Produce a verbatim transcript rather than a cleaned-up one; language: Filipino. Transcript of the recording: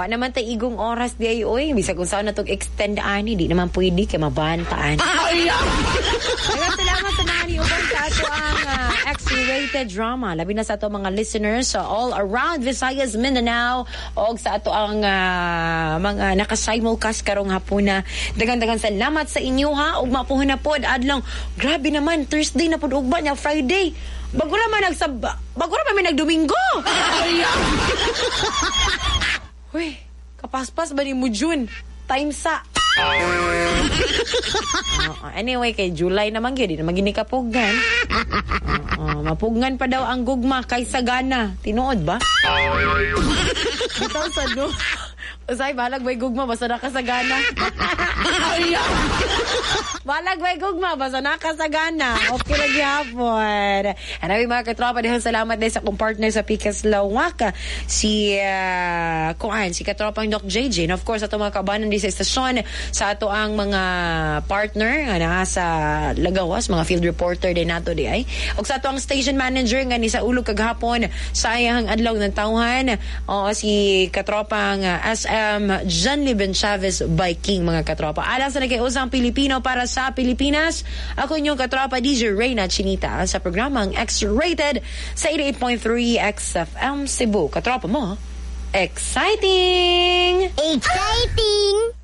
Wa naman tay igong oras di ay oy. Bisa kung saan na itong extend ani. Di naman pwede kay mabantaan. Daghang salamat sa mga niuban sa ato ang uh, X-rated drama. Labi na sa ato mga listeners uh, all around Visayas, Mindanao o sa ato ang uh, mga naka-simulcast karong hapon na. Daghang-daghang salamat sa inyo ha. Ug mapuhon na pod adlong. Grabe naman Thursday na pod ugba nya Friday. Bago naman nagsab bago naman may nagdomingo. Uy, kapaspas ba ni mo June? Time sa. uh, anyway, kay July naman gyud, di naman gini kapugan. Uh, uh, mapugan pa daw ang gugma kaysa gana. Tinuod ba? Bitaw sa no. Usay balag bay gugma basta nakasagana. Balag bay gugma basta nakasagana. Okay ra gyapon. Anawi mga katropa, dahil salamat din sa kong partner sa Picas Lawaka, si uh, kuan si katropang Doc J J. And of course ato mga kabanan di sa estasyon, sa ato ang mga partner nga naa sa Lagawas, mga field reporter din nato di ay. Og sa ato ang station manager nga ni sa ulog kaghapon sayang adlaw ng tawhan, o si katropang uh, S M John Liben Chavez Viking mga katropa. Alang sa nagkiusang Pilipino para sa Pilipinas, ako inyong katropa D J Reyna Chinita sa programang X-Rated sa eighty-eight point three X F M Cebu. Katropa mo, exciting! Exciting!